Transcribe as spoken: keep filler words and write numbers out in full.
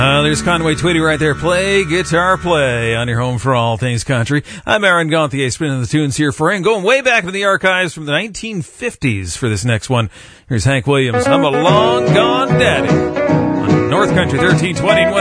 Uh, there's Conway Twitty right there. Play guitar play on your home for all things country. I'm Aaron Gauthier, spinning the tunes here for him. Going way back in the archives from the nineteen fifties for this next one. Here's Hank Williams. I'm a long gone daddy on North Country thirteen twenty.